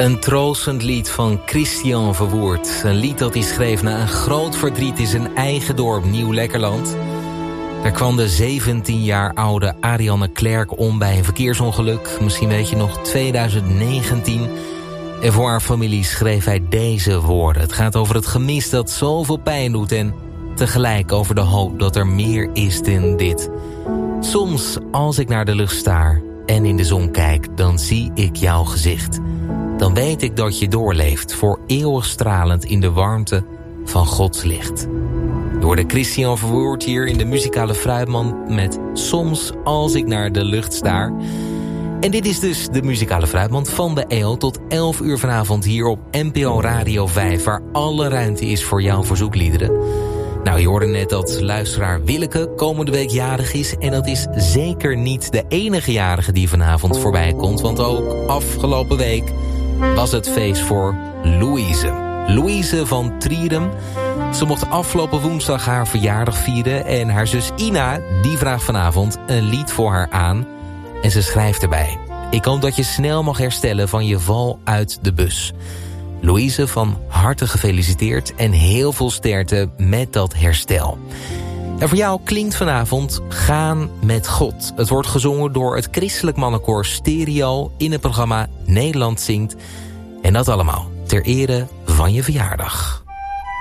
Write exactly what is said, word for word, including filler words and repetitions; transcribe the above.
Een troostend lied van Christian Verwoerd. Een lied dat hij schreef na een groot verdriet in zijn eigen dorp Nieuw-Lekkerland. Daar kwam de zeventien jaar oude Ariane Klerk om bij een verkeersongeluk. Misschien weet je nog, twintig negentien. En voor haar familie schreef hij deze woorden. Het gaat over het gemis dat zoveel pijn doet en tegelijk over de hoop dat er meer is dan dit. Soms als ik naar de lucht staar en in de zon kijk, dan zie ik jouw gezicht. Dan weet ik dat je doorleeft, voor eeuwig stralend in de warmte van Gods licht. Door de Christian Verwoerd hier in de muzikale Fruitmand met Soms als ik naar de lucht staar. En dit is dus de muzikale Fruitmand van de E O tot elf uur vanavond hier op N P O Radio vijf... waar alle ruimte is voor jouw verzoekliederen. Nou, je hoorde net dat luisteraar Willeke komende week jarig is. En dat is zeker niet de enige jarige die vanavond voorbij komt. Want ook afgelopen week was het feest voor Louise. Louise van Trierum. Ze mocht afgelopen woensdag haar verjaardag vieren. En haar zus Ina, die vraagt vanavond een lied voor haar aan. En ze schrijft erbij: ik hoop dat je snel mag herstellen van je val uit de bus. Louise, van harte gefeliciteerd en heel veel sterkte met dat herstel. En voor jou klinkt vanavond Gaan met God. Het wordt gezongen door het Christelijk Mannenkoor Stereo in het programma Nederland Zingt. En dat allemaal ter ere van je verjaardag.